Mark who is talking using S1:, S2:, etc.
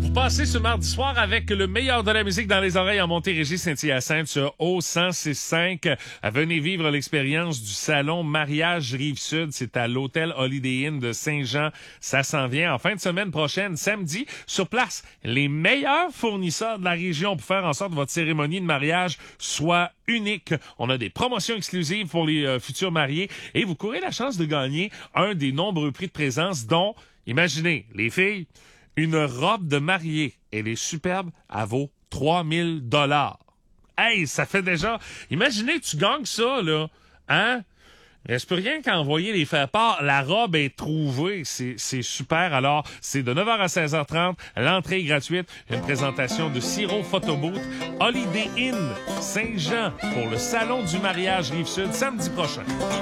S1: Vous passez ce mardi soir avec le meilleur de la musique dans les oreilles en Montérégie, Saint-Hyacinthe sur O106.5. Venez vivre l'expérience du salon Mariage Rive-Sud. C'est à l'hôtel Holiday Inn de Saint-Jean. Ça s'en vient en fin de semaine prochaine, samedi. Sur place, les meilleurs fournisseurs de la région pour faire en sorte que votre cérémonie de mariage soit unique. On a des promotions exclusives pour les futurs mariés et vous courez la chance de gagner un des nombreux prix de présence dont, imaginez, les filles, une robe de mariée. Elle est superbe, elle vaut 3000 $. Hey, ça fait déjà... Imaginez, tu gagnes ça, là. Hein? Il reste plus rien qu'à envoyer les faire part. La robe est trouvée. C'est super. Alors, c'est de 9h à 16h30. L'entrée est gratuite. Une présentation de Siro Photobooth, Holiday Inn, Saint-Jean, pour le salon du mariage Rive-Sud, samedi prochain.